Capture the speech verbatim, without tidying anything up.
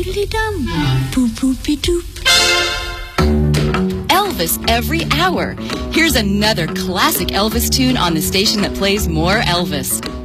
Dum, boop boopy doop. Elvis every hour. Here's another classic Elvis tune on the station that plays more Elvis.